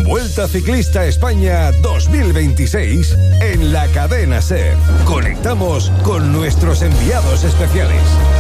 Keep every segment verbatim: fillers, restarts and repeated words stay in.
Vuelta Ciclista España dos mil veintiséis en la cadena SER. Conectamos con nuestros enviados especiales.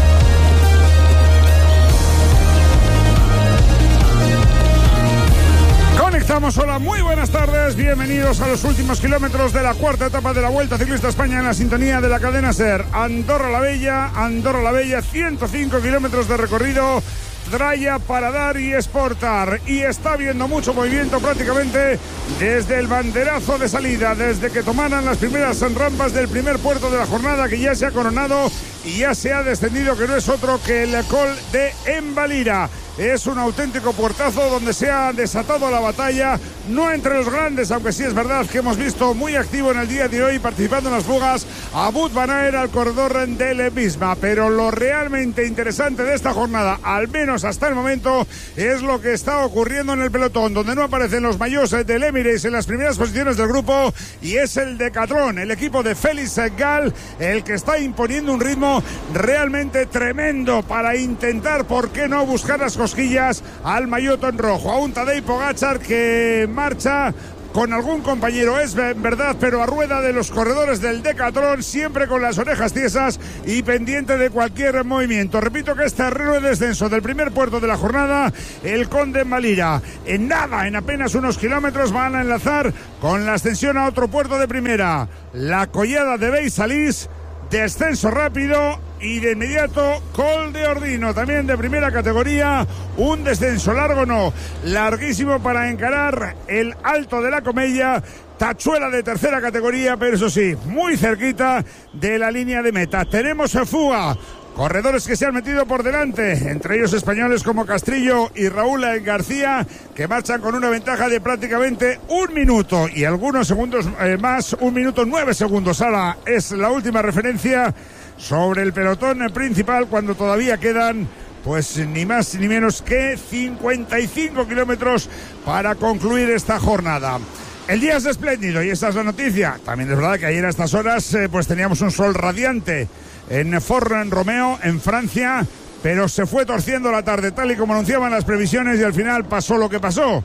Conectamos, hola, muy buenas tardes, bienvenidos a los últimos kilómetros de la cuarta etapa de la Vuelta Ciclista España en la sintonía de la cadena SER. Andorra la Bella, Andorra la Bella, ciento cinco kilómetros de recorrido, tralla para dar y exportar, y está habiendo mucho movimiento prácticamente desde el banderazo de salida, desde que tomaran las primeras rampas del primer puerto de la jornada, que ya se ha coronado y ya se ha descendido, que no es otro que el Col de Envalira. Es un auténtico puertazo donde se ha desatado la batalla, no entre los grandes, aunque sí es verdad que hemos visto muy activo en el día de hoy, participando en las fugas, a Wout van Aert al corredor del Visma. Pero lo realmente interesante de esta jornada, al menos hasta el momento, es lo que está ocurriendo en el pelotón, donde no aparecen los maillot del Emirates en las primeras posiciones del grupo, y es el Decathlon, el equipo de Félix Gall, el que está imponiendo un ritmo realmente tremendo para intentar, ¿por qué no?, buscar las cosquillas al maillot en rojo, a un Tadej Pogačar que marcha con algún compañero, es verdad, pero a rueda de los corredores del Decathlon, siempre con las orejas tiesas y pendiente de cualquier movimiento. Repito que este terreno de descenso del primer puerto de la jornada, el Col de Envalira, en nada, en apenas unos kilómetros, van a enlazar con la ascensión a otro puerto de primera, la Collada de Beis-Salís, descenso rápido y de inmediato Col de Ordino, también de primera categoría, un descenso largo, no, larguísimo para encarar el Alto de la Comella, tachuela de tercera categoría, pero eso sí, muy cerquita de la línea de meta. Tenemos fuga, corredores que se han metido por delante, entre ellos españoles como Castrillo y Raúl García, que marchan con una ventaja de prácticamente un minuto y algunos segundos eh, más, un minuto nueve segundos. Ahora es la última referencia sobre el pelotón principal, cuando todavía quedan pues ni más ni menos que cincuenta y cinco kilómetros para concluir esta jornada. El día es espléndido y esa es la noticia. También es verdad que ayer a estas horas eh, pues teníamos un sol radiante en Fort-Romeu, en Francia, pero se fue torciendo la tarde, tal y como anunciaban las previsiones, y al final pasó lo que pasó.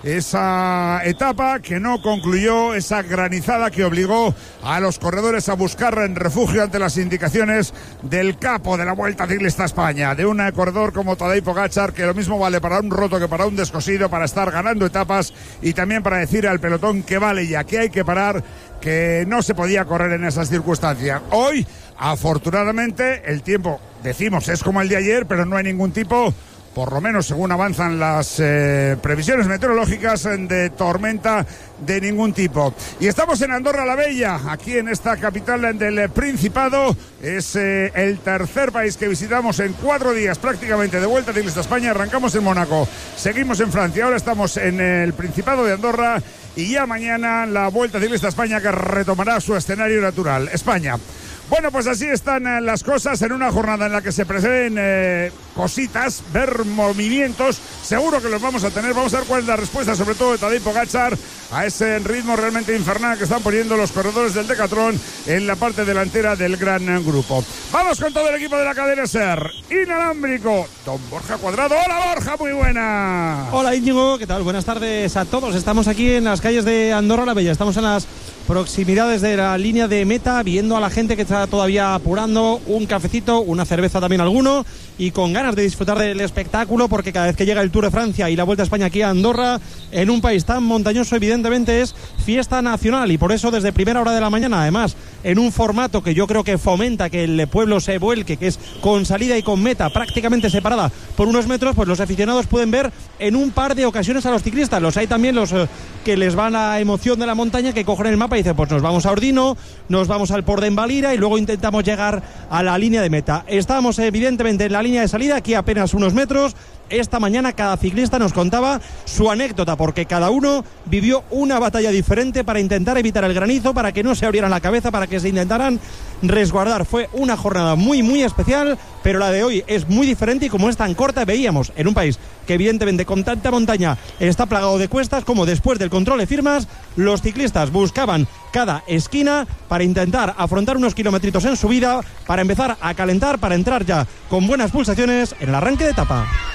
Esa etapa que no concluyó, esa granizada que obligó a los corredores a buscar en refugio ante las indicaciones del capo de la Vuelta Ciclista España, de un corredor como Tadej Pogačar, que lo mismo vale para un roto que para un descosido, para estar ganando etapas y también para decir al pelotón que vale ya, que hay que parar, que no se podía correr en esas circunstancias. Hoy, afortunadamente, el tiempo, decimos, es como el de ayer, pero no hay ningún tipo, por lo menos según avanzan las eh, previsiones meteorológicas, de tormenta de ningún tipo. Y estamos en Andorra la Bella, aquí en esta capital del Principado. Es eh, el tercer país que visitamos en cuatro días prácticamente de Vuelta Ciclista España. Arrancamos en Mónaco, seguimos en Francia, ahora estamos en el Principado de Andorra, y ya mañana la Vuelta Ciclista España, que retomará su escenario natural, España. Bueno, pues así están eh, las cosas en una jornada en la que se prevén eh, cositas, ver movimientos, seguro que los vamos a tener. Vamos a ver cuál es la respuesta, sobre todo de Tadej Pogačar, a ese ritmo realmente infernal que están poniendo los corredores del Decathlon en la parte delantera del gran grupo. Vamos con todo el equipo de la cadena SER, inalámbrico, don Borja Cuadrado. Hola Borja, muy buena. Hola Íñigo, ¿qué tal? Buenas tardes a todos. Estamos aquí en las calles de Andorra la Bella, estamos en las proximidades de la línea de meta, viendo a la gente que está todavía apurando, un cafecito, una cerveza también alguno, y con ganas de disfrutar del espectáculo, porque cada vez que llega el Tour de Francia y la Vuelta a España aquí a Andorra, en un país tan montañoso, evidentemente es fiesta nacional, y por eso desde primera hora de la mañana, además en un formato que yo creo que fomenta que el pueblo se vuelque, que es con salida y con meta prácticamente separada por unos metros, pues los aficionados pueden ver en un par de ocasiones a los ciclistas. Los hay también los eh, que les va la emoción de la montaña, que cogen el mapa y dicen, pues nos vamos a Ordino, nos vamos al Port de Envalira y luego intentamos llegar a la línea de meta. Estamos evidentemente en la línea de salida, aquí apenas unos metros. Esta mañana cada ciclista nos contaba su anécdota, porque cada uno vivió una batalla diferente para intentar evitar el granizo, para que no se abrieran la cabeza, para que se intentaran resguardar. Fue una jornada muy muy especial, pero la de hoy es muy diferente, y como es tan corta, veíamos en un país que evidentemente con tanta montaña está plagado de cuestas, como después del control de firmas los ciclistas buscaban cada esquina para intentar afrontar unos kilometritos en subida, para empezar a calentar, para entrar ya con buenas pulsaciones en el arranque de etapa.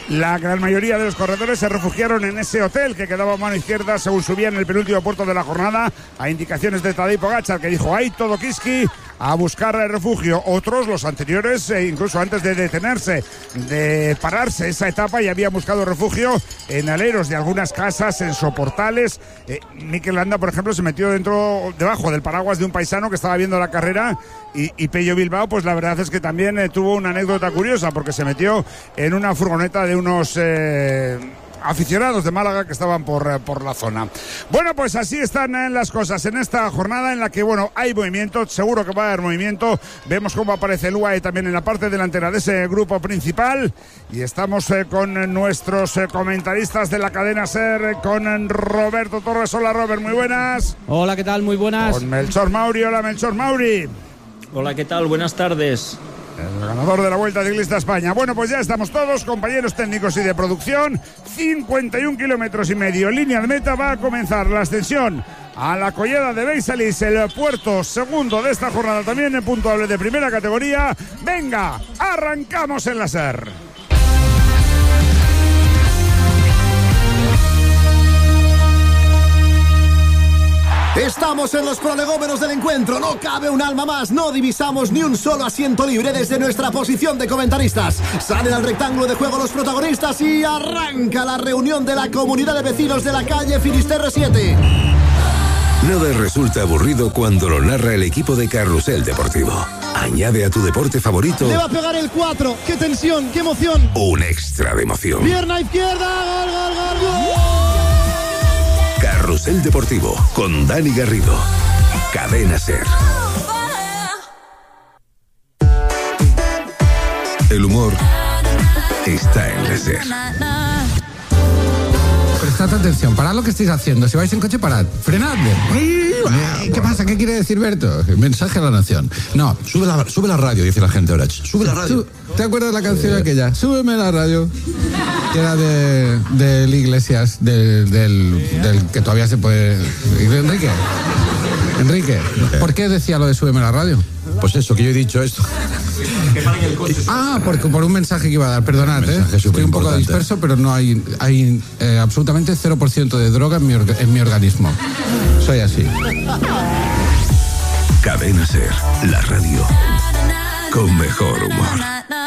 La gran mayoría de los corredores se refugiaron en ese hotel que quedaba a mano izquierda según subían en el penúltimo puerto de la jornada, a indicaciones de Tadej Pogačar, que dijo ahí todo Kiski a buscar refugio. Otros, los anteriores, eh, incluso antes de detenerse, de pararse esa etapa, ya habían buscado refugio en aleros de algunas casas, en soportales. Eh, Mikel Landa, por ejemplo, se metió dentro, debajo del paraguas de un paisano que estaba viendo la carrera, y, y Pello Bilbao, pues la verdad es que también eh, tuvo una anécdota curiosa, porque se metió en una furgoneta de unos eh, aficionados de Málaga que estaban por, por la zona. Bueno, pues así están eh, las cosas en esta jornada en la que, bueno, hay movimiento, seguro que va a haber movimiento. Vemos cómo aparece el U A E también en la parte delantera de ese grupo principal, y estamos eh, con nuestros eh, comentaristas de la cadena SER, eh, con Roberto Torres. Hola, Robert, muy buenas. Hola, ¿qué tal? Muy buenas. Con Melchor Mauri. Hola, Melchor Mauri. Hola, ¿qué tal? Buenas tardes. El ganador de la Vuelta Ciclista a España. Bueno, pues ya estamos todos, compañeros técnicos y de producción. cincuenta y un kilómetros y medio. Línea de meta, va a comenzar la ascensión a la Collada de Beisalis, el puerto segundo de esta jornada, también en puntuable de primera categoría. Venga, arrancamos en la SER. Estamos en los prolegómenos del encuentro, no cabe un alma más, no divisamos ni un solo asiento libre desde nuestra posición de comentaristas. Salen al rectángulo de juego los protagonistas y arranca la reunión de la comunidad de vecinos de la calle Finisterre siete. Nada resulta aburrido cuando lo narra el equipo de Carrusel Deportivo. Añade a tu deporte favorito... Le va a pegar el cuatro, qué tensión, qué emoción. Un extra de emoción. Pierna izquierda, gol, gol, gol, gol. Carrusel Deportivo, con Dani Garrido. Cadena SER. El humor está en la SER. Prestad atención, parad lo que estáis haciendo. Si vais en coche, parad. Frenadle. ¿Qué pasa? ¿Qué quiere decir Berto? Mensaje a la nación. No, sube la, sube la radio, dice la gente ahora. Sube la radio. ¿Te acuerdas de la canción eh. aquella? Súbeme la radio. Que era de, de Iglesias, del, del, del que todavía se puede... Enrique. Enrique, ¿por qué decía lo de súbeme la radio? Pues eso, que yo he dicho esto. Que paren el coche. Ah, porque por un mensaje que iba a dar, perdonad, ¿eh? Estoy un poco disperso, pero no hay, hay eh, absolutamente cero por ciento de droga en mi, orga, en mi organismo. Soy así. Cadena SER, la radio con mejor humor.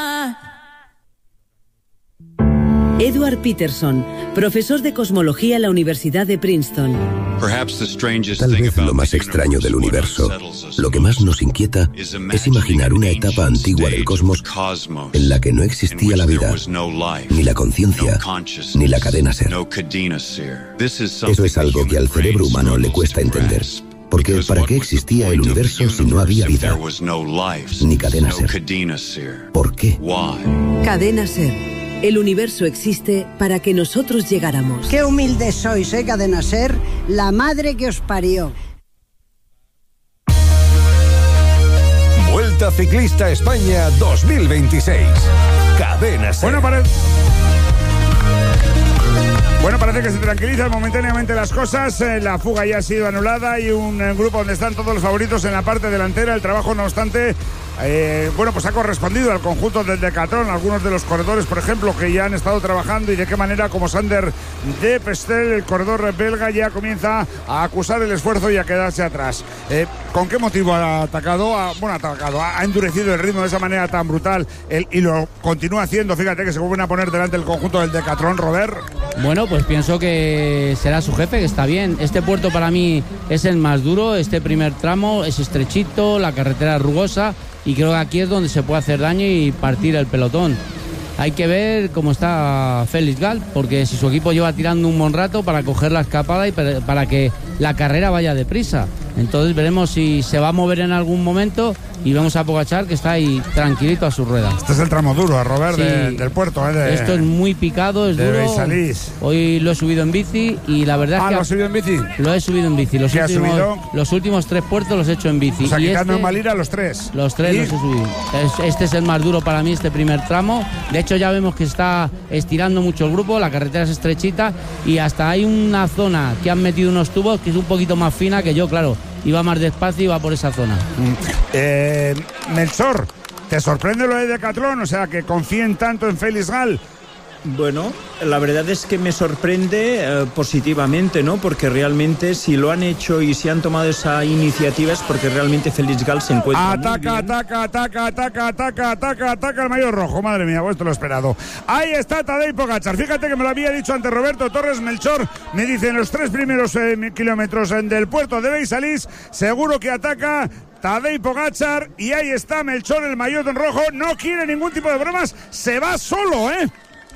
Edward Peterson, profesor de cosmología en la Universidad de Princeton. Tal vez lo más extraño del universo, lo que más nos inquieta, es imaginar una etapa antigua del cosmos en la que no existía la vida, ni la conciencia, ni la cadena SER. Eso es algo que al cerebro humano le cuesta entender. Porque ¿para qué existía el universo si no había vida? Ni cadena SER. ¿Por qué? Cadena SER. El universo existe para que nosotros llegáramos. Qué humildes sois, ¿eh, Cadena SER? La madre que os parió. Vuelta Ciclista a España dos mil veintiséis. Cadena SER. Bueno, para... Bueno, parece que se tranquilizan momentáneamente las cosas. Eh, la fuga ya ha sido anulada y un eh, grupo donde están todos los favoritos en la parte delantera. El trabajo, no obstante, eh, bueno, pues ha correspondido al conjunto del Decathlon. Algunos de los corredores, por ejemplo, que ya han estado trabajando, y de qué manera, como Sander de Pestel, el corredor belga, ya comienza a acusar el esfuerzo y a quedarse atrás. Eh, ¿Con qué motivo ha atacado? Ha, bueno, ha atacado, ha, ha endurecido el ritmo de esa manera tan brutal el, y lo continúa haciendo. Fíjate que se vuelven a poner delante el conjunto del Decathlon, Robert. Bueno, pues pienso que será su jefe, que está bien. Este puerto para mí es el más duro. Este primer tramo es estrechito, la carretera es rugosa, y creo que aquí es donde se puede hacer daño y partir el pelotón. Hay que ver cómo está Félix Gall, porque si su equipo lleva tirando un buen rato para coger la escapada y para que la carrera vaya deprisa. Entonces veremos si se va a mover en algún momento, y vemos a Pogačar, que está ahí tranquilito a su rueda. Este es el tramo duro, a Robert, sí, de, del puerto. ¿eh? De, Esto es muy picado, es duro. Beisalis. Hoy lo he subido en bici y la verdad ah, es que... ¿lo has subido en bici? Lo he subido en bici. Los, ¿Qué últimos, has subido? Los últimos tres puertos los he hecho en bici. O sea, y quitando este, en Malira los tres. Los tres ¿Y? los he subido. Este es el más duro para mí, este primer tramo. De hecho, ya vemos que está estirando mucho el grupo, la carretera es estrechita, y hasta hay una zona que han metido unos tubos que es un poquito más fina que yo, claro. Iba más despacio y iba por esa zona. Eh, Melchor, ¿te sorprende lo de Decathlon? O sea, que confíen tanto en Félix Gall. Bueno, la verdad es que me sorprende eh, positivamente, ¿no? Porque realmente si lo han hecho y si han tomado esa iniciativa es porque realmente Félix Gall se encuentra Ataca, muy bien. ataca, ataca, ataca, ataca, ataca, ataca el maillot rojo. Madre mía, pues esto lo he esperado. Ahí está Tadej Pogačar. Fíjate que me lo había dicho antes Roberto Torres. Melchor me dice en los tres primeros eh, kilómetros eh, del puerto de Beisalís, seguro que ataca Tadej Pogačar, y ahí está Melchor, el maillot rojo. No quiere ningún tipo de bromas, se va solo, ¿eh?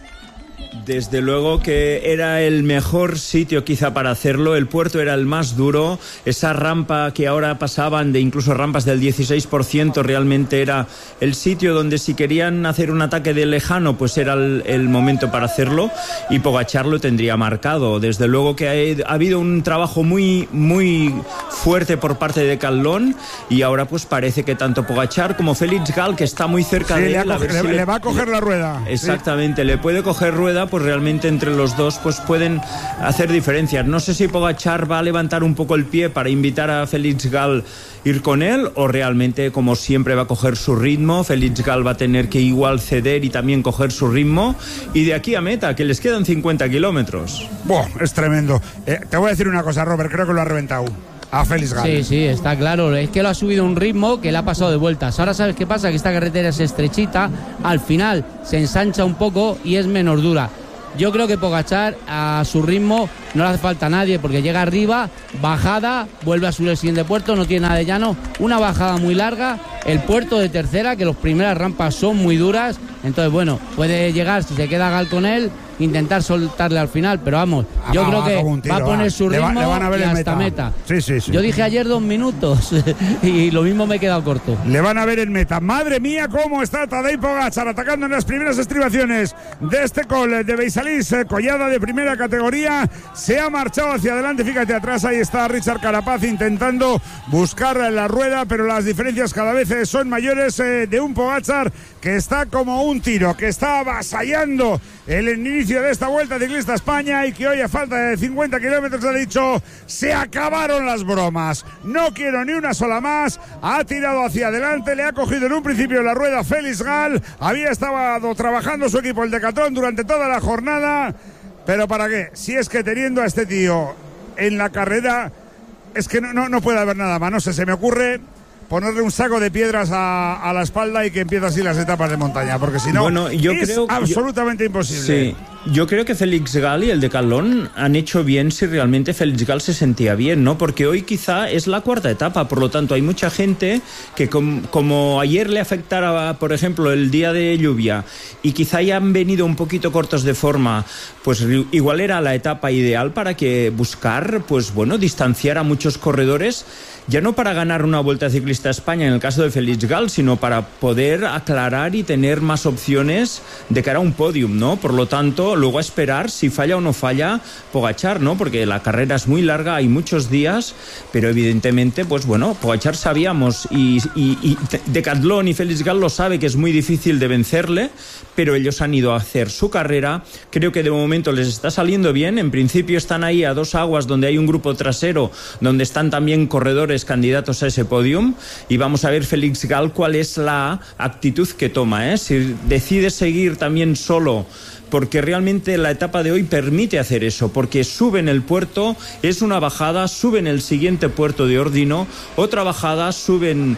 Desde luego que era el mejor sitio quizá para hacerlo, el puerto era el más duro, esa rampa que ahora pasaban de incluso rampas del dieciséis por ciento realmente era el sitio donde si querían hacer un ataque de lejano pues era el, el momento para hacerlo, y Pogačar lo tendría marcado. Desde luego que ha, ha habido un trabajo muy muy fuerte por parte de Caldón, y ahora pues parece que tanto Pogačar como Félix Gall, que está muy cerca sí, de le, él, a coger, si le, le, le va a coger la rueda. Exactamente, sí. Le puede coger rueda, pues realmente entre los dos pues pueden hacer diferencias. No sé si Pogačar va a levantar un poco el pie para invitar a Félix Gall a ir con él, o realmente como siempre va a coger su ritmo. Félix Gall va a tener que igual ceder y también coger su ritmo, y de aquí a meta, que les quedan cincuenta kilómetros. Buah, es tremendo. Eh, te voy a decir una cosa, Robert, creo que lo ha reventado a Félix Gall. Sí, sí, está claro. Es que lo ha subido un ritmo que le ha pasado de vueltas. Ahora sabes qué pasa, que esta carretera es estrechita, al final se ensancha un poco y es menos dura. Yo creo que Pogačar a su ritmo no le hace falta a nadie, porque llega arriba, bajada, vuelve a subir el siguiente puerto, no tiene nada de llano, una bajada muy larga, el puerto de tercera, que las primeras rampas son muy duras, entonces bueno, puede llegar, si se queda Gall con él, intentar soltarle al final, pero vamos, yo ah, creo va, que tiro, va a poner va. su ritmo le va, le van a ver y en hasta meta. meta. Sí, sí, sí. Yo dije ayer dos minutos y lo mismo me he quedado corto. Le van a ver en meta. Madre mía, cómo está Tadej Pogačar atacando en las primeras estribaciones de este col de Beisalís, eh, collada de primera categoría. Se ha marchado hacia adelante, fíjate atrás, ahí está Richard Carapaz intentando buscar la rueda, pero las diferencias cada vez eh, son mayores eh, de un Pogačar que está como un tiro, que está avasallando el inicio de esta Vuelta Ciclista a España, y que hoy a falta de cincuenta kilómetros ha dicho: se acabaron las bromas, no quiero ni una sola más. Ha tirado hacia adelante, le ha cogido en un principio la rueda Félix Gall, había estado trabajando su equipo el Decathlon durante toda la jornada, pero ¿para qué? Si es que teniendo a este tío en la carrera, es que no, no, no puede haber nada más. No sé, se me ocurre ponerle un saco de piedras a, a la espalda y que empiece así las etapas de montaña, porque si no, bueno, yo es creo, absolutamente yo, imposible. Sí, yo creo que Félix Gall y el Decathlon han hecho bien si realmente Félix Gall se sentía bien, ¿no? Porque hoy quizá es la cuarta etapa, por lo tanto hay mucha gente que com, como ayer le afectara, por ejemplo, el día de lluvia, y quizá ya han venido un poquito cortos de forma, pues igual era la etapa ideal para que buscar, pues bueno, distanciar a muchos corredores, ya no para ganar una Vuelta Ciclista a España en el caso de Félix Gall, sino para poder aclarar y tener más opciones de cara a un podium, ¿no? Por lo tanto, luego a esperar si falla o no falla Pogačar, ¿no? Porque la carrera es muy larga, hay muchos días, pero evidentemente, pues bueno, Pogačar sabíamos, y, y, y Decathlon y Félix Gall lo sabe, que es muy difícil de vencerle, pero ellos han ido a hacer su carrera. Creo que de momento les está saliendo bien. En principio están ahí a dos aguas, donde hay un grupo trasero, donde están también corredores candidatos a ese podium, y vamos a ver Félix Gall cuál es la actitud que toma, ¿eh? Si decide seguir también solo, porque realmente la etapa de hoy permite hacer eso, porque sube en el puerto, es una bajada, sube en el siguiente puerto de Ordino, otra bajada, suben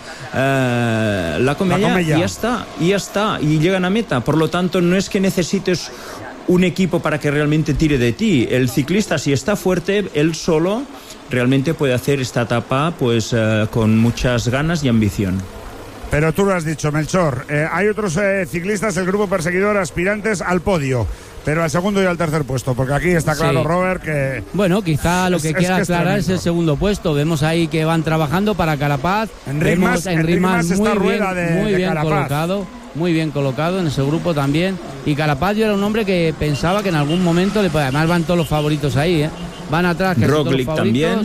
eh, la Comella, y ya está, y ya está, y llegan a meta. Por lo tanto, no es que necesites un equipo para que realmente tire de ti. El ciclista, si está fuerte, él solo realmente puede hacer esta etapa pues eh, con muchas ganas y ambición. Pero tú lo has dicho, Melchor, eh, hay otros eh, ciclistas, el grupo perseguidor, aspirantes al podio, pero al segundo y al tercer puesto, porque aquí está claro, sí, Robert, que... Bueno, quizá lo que es, quiera es que aclarar es, es el segundo puesto. Vemos ahí que van trabajando para Carapaz. Enric Mas, Enric Mas muy bien, rueda de, muy de bien Carapaz. colocado, muy bien colocado en ese grupo también. Y Carapaz, yo era un hombre que pensaba que en algún momento, le, además van todos los favoritos ahí, ¿eh? Van atrás, casi todos los favoritos. También.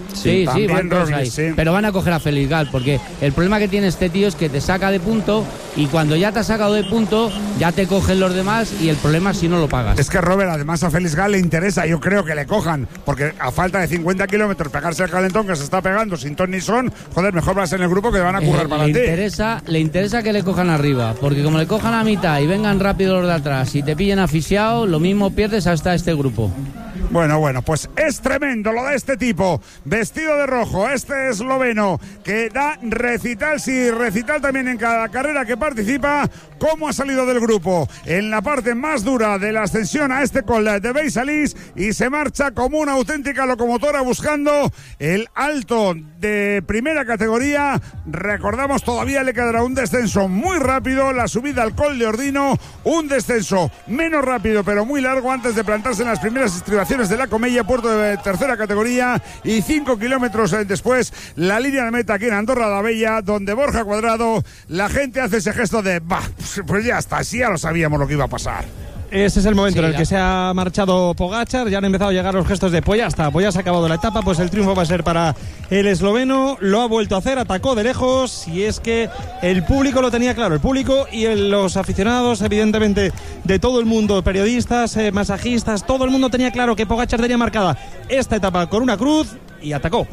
Sí, sí, van todos ahí. Sí. Pero van a coger a Félix Gal, porque el problema que tiene este tío es que te saca de punto y cuando ya te ha sacado de punto, ya te cogen los demás y el problema es si no lo pagas. Es que, Robert, además a Félix Gal le interesa, yo creo que le cojan, porque a falta de cincuenta kilómetros pegarse el calentón que se está pegando sin ton ni son, joder, mejor vas en el grupo que te van a currar eh, para le ti. Interesa, le interesa que le cojan arriba, porque como le cojan a mitad y vengan rápido los de atrás y te pillen asfixiado, lo mismo pierdes hasta este grupo. Bueno, bueno, pues es tremendo lo de este tipo, vestido de rojo, este esloveno, que da recital, sí, recital también en cada carrera que participa, cómo ha salido del grupo en la parte más dura de la ascensión a este col de Beisalís y se marcha como una auténtica locomotora buscando el alto de primera categoría. Recordamos, todavía le quedará un descenso muy rápido, la subida al col de Ordino, un descenso menos rápido pero muy largo antes de plantarse en las primeras estribaciones de la Comella, puerto de tercera categoría, y cinco kilómetros después la línea de meta aquí en Andorra la Vella, donde Borja Cuadrado, la gente hace ese gesto de bah, pues ya está, sí, ya lo sabíamos lo que iba a pasar. Ese es el momento Sí, en el ya. que se ha marchado Pogačar, ya han empezado a llegar los gestos de pues ya está, pues ya se ha acabado la etapa, pues el triunfo va a ser para el esloveno, lo ha vuelto a hacer, atacó de lejos, y es que el público lo tenía claro, el público y el, los aficionados, evidentemente, de todo el mundo, periodistas, eh, masajistas, todo el mundo tenía claro que Pogačar tenía marcada esta etapa con una cruz y atacó.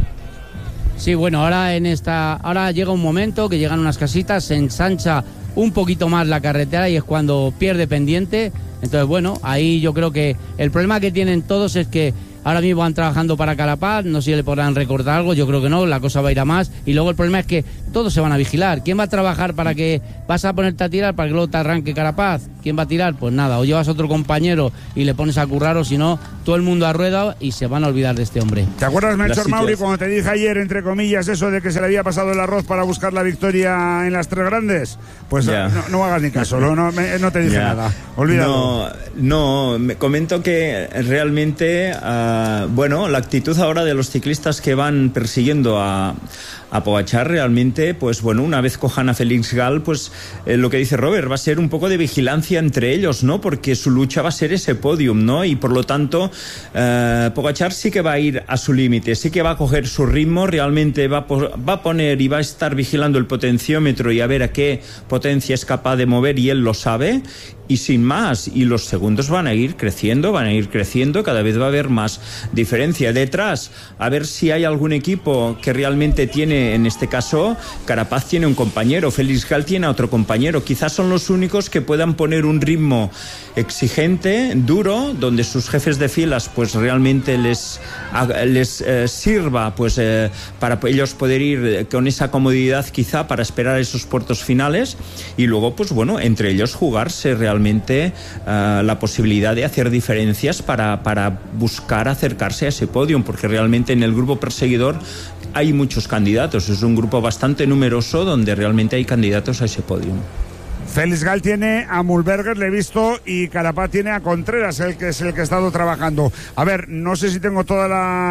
Sí, bueno, ahora en esta, ahora llega un momento que llegan unas casitas, se ensancha un poquito más la carretera y es cuando pierde pendiente. Entonces, bueno, ahí yo creo que el problema que tienen todos es que ahora mismo van trabajando para Carapaz, no sé si le podrán recortar algo, yo creo que no, la cosa va a ir a más. Y luego el problema es que todos se van a vigilar. ¿Quién va a trabajar para que vas a ponerte a tirar para que luego te arranque Carapaz? ¿Quién va a tirar? Pues nada, o llevas a otro compañero y le pones a currar, o si no, todo el mundo a rueda y se van a olvidar de este hombre. ¿Te acuerdas, Melchor Mauri, cuando te dije ayer, entre comillas, eso de que se le había pasado el arroz para buscar la victoria en las tres grandes? Pues Ya. no, no hagas ni caso, no, no, me- no te dije Ya. nada, olvídalo. No, no, me comento que realmente, uh, bueno, la actitud ahora de los ciclistas que van persiguiendo a, a Pogačar realmente, pues bueno, una vez cojan a Félix Gal, pues eh, lo que dice Robert, va a ser un poco de vigilancia entre ellos, ¿no? Porque su lucha va a ser ese podium, ¿no? Y por lo tanto, eh, Pogačar sí que va a ir a su límite, sí que va a coger su ritmo, realmente va a, po- va a poner y va a estar vigilando el potenciómetro y a ver a qué potencia es capaz de mover, y él lo sabe. Y sin más, y los segundos van a ir creciendo, van a ir creciendo, cada vez va a haber más diferencia. Detrás, a ver si hay algún equipo que realmente tiene, en este caso, Carapaz tiene un compañero, Félix Gal tiene a otro compañero, quizás son los únicos que puedan poner un ritmo exigente, duro, donde sus jefes de filas pues realmente les, les eh, sirva pues eh, para ellos poder ir con esa comodidad quizá para esperar esos puertos finales, y luego pues bueno, entre ellos jugarse realmente realmente uh, la posibilidad de hacer diferencias para, para buscar acercarse a ese podio, porque realmente en el grupo perseguidor hay muchos candidatos, es un grupo bastante numeroso donde realmente hay candidatos a ese podio. Félix Gal tiene a Mühlberger, le he visto, y Carapaz tiene a Contreras, el que es el que ha estado trabajando. A ver, no sé si tengo toda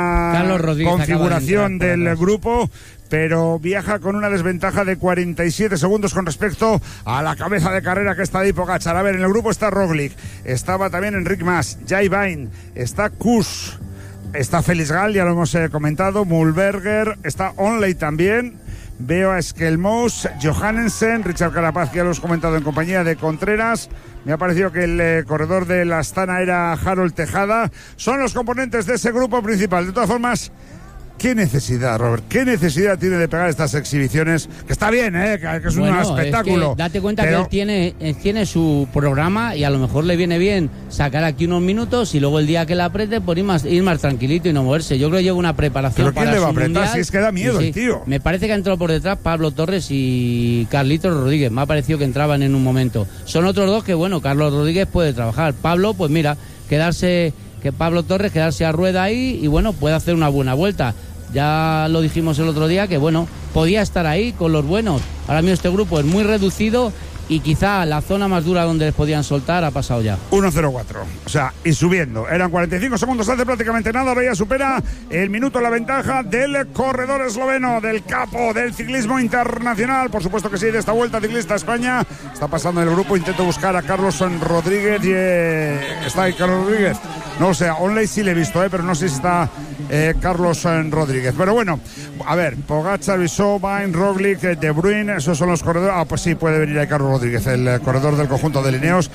la configuración de del grupo, pero viaja con una desventaja de cuarenta y siete segundos con respecto a la cabeza de carrera que está de Pogačar. A ver, en el grupo está Roglic, estaba también Enric Mas, Jai Vine, está Kuss, está Félix Gal, ya lo hemos eh, comentado, Mühlberger, está Onley también. Veo a Skelmos, Johannesen, Richard Carapaz, que ya lo hemos comentado en compañía de Contreras. Me ha parecido que el eh, corredor de la Astana era Harold Tejada. Son los componentes de ese grupo principal. De todas formas, ¿qué necesidad, Robert? ¿Qué necesidad tiene de pegar estas exhibiciones? Que está bien, ¿eh? Que es bueno, un espectáculo. Es que date cuenta pero... que él tiene, él tiene su programa y a lo mejor le viene bien sacar aquí unos minutos y luego el día que le apriete por ir más, ir más tranquilito y no moverse. Yo creo que lleva una preparación ¿Pero quién para le va a su apretar? mundial. Si es que da miedo Sí, el tío. Me parece que ha entrado por detrás Pablo Torres y Carlitos Rodríguez. Me ha parecido que entraban en un momento. Son otros dos que, bueno, Carlos Rodríguez puede trabajar. Pablo, pues mira, quedarse, que Pablo Torres quedarse a rueda ahí y bueno, puede hacer una buena vuelta. Ya lo dijimos el otro día que, bueno, podía estar ahí con los buenos. Ahora mismo este grupo es muy reducido y quizá la zona más dura donde les podían soltar ha pasado ya. uno cero cuatro, o sea, y subiendo. Eran cuarenta y cinco segundos, hace prácticamente nada. Ahora ya supera el minuto la ventaja del corredor esloveno, del capo del ciclismo internacional. Por supuesto que sí, de esta Vuelta Ciclista España. Está pasando el grupo, intento buscar a Carlos Rodríguez y eh, está ahí Carlos Rodríguez. No sé, online sí le he visto, eh, pero no sé si está eh, Carlos Rodríguez. Pero bueno, a ver, Pogačar, Bissau, Vain, Roglic, De Bruyne, esos son los corredores. Ah, pues sí, puede venir ahí Carlos Rodríguez, el corredor del conjunto de Lineos,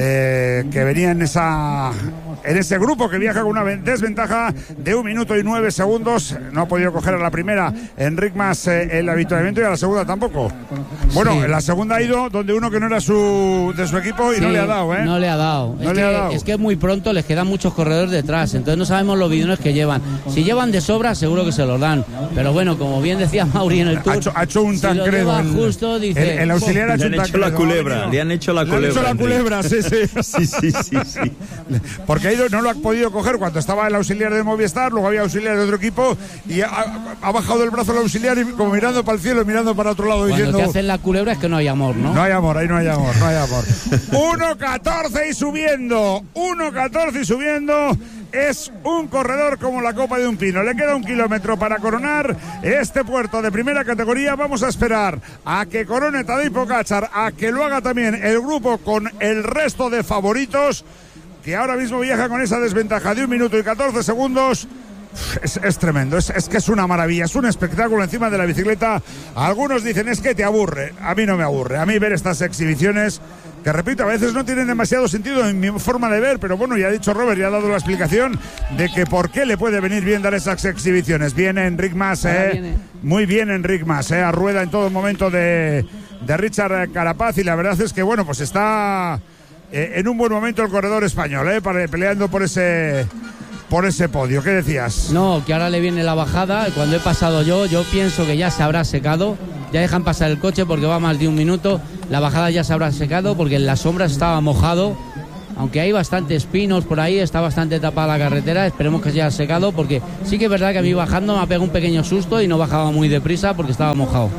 eh, que venía en esa en ese grupo que viaja con una desventaja de un minuto y nueve segundos. No ha podido coger a la primera Enric Mas eh, el avituallamiento, y a la segunda tampoco. Bueno, sí. En la segunda ha ido donde uno que no era su de su equipo y sí, no le ha dado, ¿eh? No le ha dado. No es, le que, ha dado. Es que muy pronto les quedan muchos corredores detrás, entonces no sabemos los bidones que llevan. Si llevan de sobra, seguro que se los dan. Pero bueno, como bien decía Mauri en el Tour, ha hecho, ha hecho un si Tancredo. El, justo, dice, el, el auxiliar ha hecho le han un hecho la culebra, le han hecho la le culebra. Le han hecho la culebra, sí, sí. sí, sí, sí, sí. Porque ha ido, no lo ha podido coger cuando estaba el auxiliar de Movistar, luego había auxiliar de otro equipo y ha, ha bajado del brazo el auxiliar y como mirando para el cielo, mirando para otro lado. Cuando diciendo, te hacen la culebra es que no hay amor, ¿no? No hay amor, ahí no hay amor, no hay amor. uno catorce y subiendo, uno catorce y subiendo. Es un corredor como la copa de un pino. Le queda un kilómetro para coronar este puerto de primera categoría. Vamos a esperar a que corone Tadej Pogačar, a que lo haga también el grupo con el resto de favoritos, que ahora mismo viaja con esa desventaja de un minuto y catorce segundos. Es, es tremendo, es, es que es una maravilla, es un espectáculo encima de la bicicleta. Algunos dicen es que te aburre, a mí no me aburre. A mí ver estas exhibiciones, que repito, a veces no tienen demasiado sentido en mi forma de ver, pero bueno, ya ha dicho Robert, ya ha dado la explicación de que por qué le puede venir bien dar esas exhibiciones. Viene Enric Mas, eh, viene. muy bien Enric Mas, eh, a rueda en todo momento de, de Richard Carapaz, y la verdad es que bueno, pues está eh, en un buen momento el corredor español, eh, para, peleando por ese... por ese podio. ¿Qué decías? No, que ahora le viene la bajada. Cuando he pasado yo, yo pienso que ya se habrá secado. Ya dejan pasar el coche porque va más de un minuto. La bajada ya se habrá secado porque en las sombras estaba mojado. Aunque hay bastantes pinos por ahí, está bastante tapada la carretera. Esperemos que se haya secado, porque sí que es verdad que a mí bajando me ha pegado un pequeño susto y no bajaba muy deprisa porque estaba mojado.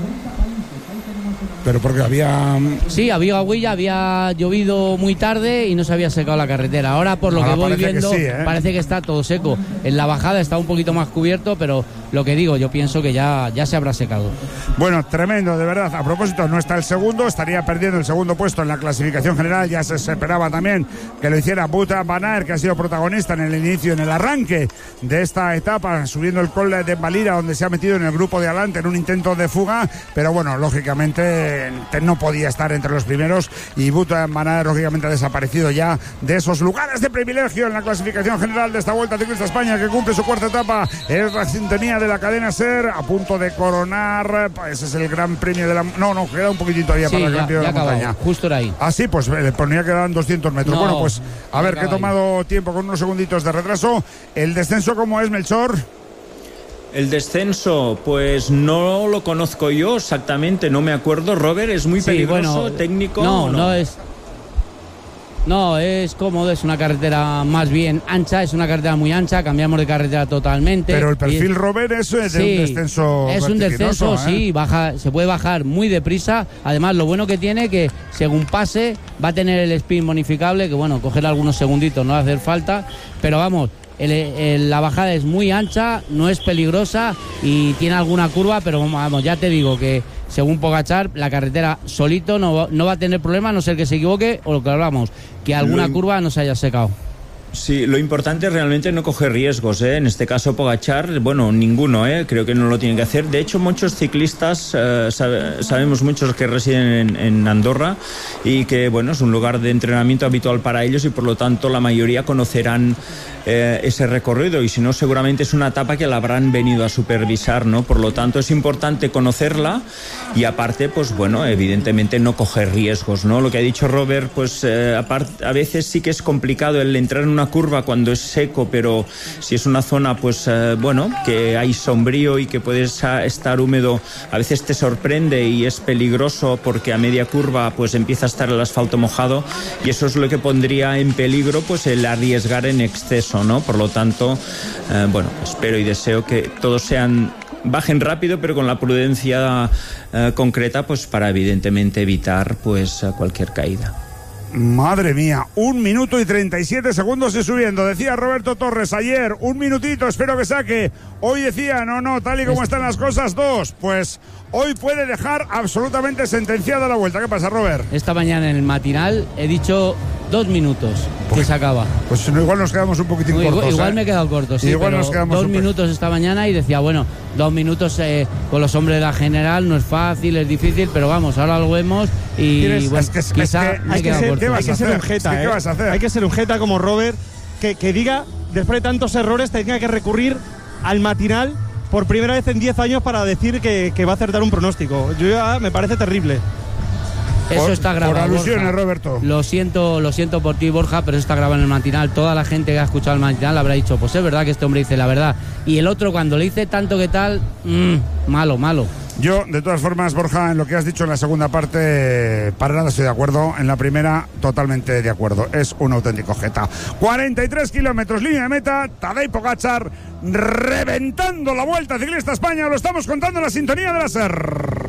Pero porque había... Sí, había aguilla, había llovido muy tarde y no se había secado la carretera. Ahora, por lo Ahora que voy viendo, que sí, ¿eh? parece que está todo seco. En la bajada está un poquito más cubierto, pero lo que digo, yo pienso que ya, ya se habrá secado. Bueno, tremendo, de verdad. A propósito, no está el segundo, estaría perdiendo el segundo puesto en la clasificación general. Ya se esperaba también que lo hiciera Wout van Aert, que ha sido protagonista en el inicio, en el arranque de esta etapa, subiendo el Col de Valira, donde se ha metido en el grupo de adelante en un intento de fuga. Pero bueno, lógicamente no podía estar entre los primeros, y Wout van Aert lógicamente ha desaparecido ya de esos lugares de privilegio en la clasificación general de esta Vuelta Ciclista España, que cumple su cuarta etapa. Es la sintonía de la cadena SER, a punto de coronar. Ese es el gran premio de la... No, no, queda un poquitín todavía sí, para el gran premio de la acabado, montaña. Justo era ahí. Ah, sí, pues le ponía que quedaban doscientos metros. No, bueno, pues a ver, que he tomado ahí. tiempo con unos segunditos de retraso. El descenso, ¿cómo es, Melchor? El descenso, pues no lo conozco yo exactamente, no me acuerdo. Robert, ¿es muy sí, peligroso, bueno, técnico? No, no, no es... No, es cómodo, es una carretera más bien ancha, es una carretera muy ancha, cambiamos de carretera totalmente. Pero el perfil, y, Robert, es de sí, un descenso es un descenso, ¿eh? Sí, baja, se puede bajar muy deprisa. Además, lo bueno que tiene que según pase va a tener el spin bonificable, que bueno, coger algunos segunditos no va a hacer falta, pero vamos, el, el, la bajada es muy ancha, no es peligrosa y tiene alguna curva, pero vamos, ya te digo que según Pogačar, la carretera solito no, no va a tener problema, a no ser que se equivoque, o lo que hablamos, que alguna lo, curva no se haya secado. Sí, lo importante es realmente no coger riesgos, ¿eh? En este caso Pogačar, bueno, ninguno, ¿eh? Creo que no lo tienen que hacer. De hecho, muchos ciclistas, eh, sabe, sabemos muchos que residen en, en Andorra, y que, bueno, es un lugar de entrenamiento habitual para ellos, y por lo tanto la mayoría conocerán eh, ese recorrido, y si no, seguramente es una etapa que la habrán venido a supervisar, ¿no? Por lo tanto, es importante conocerla, y aparte, pues bueno, evidentemente no coger riesgos, ¿no? Lo que ha dicho Robert, pues eh, aparte, a veces sí que es complicado el entrar en una curva cuando es seco, pero si es una zona, pues eh, bueno, que hay sombrío y que puedes estar húmedo, a veces te sorprende y es peligroso, porque a media curva pues empieza a estar el asfalto mojado, y eso es lo que pondría en peligro pues el arriesgar en exceso, ¿no? Por lo tanto, eh, bueno, espero y deseo que todos sean bajen rápido, pero con la prudencia eh, concreta, pues para evidentemente evitar pues cualquier caída. Madre mía, un minuto y treinta y siete segundos y subiendo. Decía Roberto Torres ayer, un minutito, espero que saque. Hoy decía, no, no, tal y como están las cosas, dos. Pues hoy puede dejar absolutamente sentenciada la vuelta. ¿Qué pasa, Robert? Esta mañana en el matinal he dicho dos minutos pues, que se acaba. Pues no, igual nos quedamos un poquitín no, cortos. Igual, igual ¿eh? me he quedado corto, sí, igual pero nos quedamos dos un minutos pe... esta mañana y decía, bueno, dos minutos eh, con los hombres de la general no es fácil, es difícil, pero vamos, ahora lo vemos y bueno, es que, es quizá que, hay, que ser, hay que ser un jeta, es que, ¿eh? ¿qué vas a hacer? Hay que ser un jeta como Robert que, que diga, después de tantos errores, tenga que recurrir al matinal por primera vez en diez años para decir que, que va a acertar un pronóstico. Yo ya me parece terrible. Eso por, está grabado. Por alusiones, Borja. Roberto. Lo siento, lo siento por ti, Borja, pero eso está grabado en el matinal. Toda la gente que ha escuchado el matinal habrá dicho, pues es verdad que este hombre dice la verdad. Y el otro, cuando le dice tanto que tal, mmm, malo, malo. Yo, de todas formas, Borja, en lo que has dicho en la segunda parte, para nada estoy de acuerdo. En la primera, totalmente de acuerdo. Es un auténtico jeta. cuarenta y tres kilómetros, línea de meta. Tadej Pogačar reventando la Vuelta Ciclista España. Lo estamos contando en la sintonía de la SER.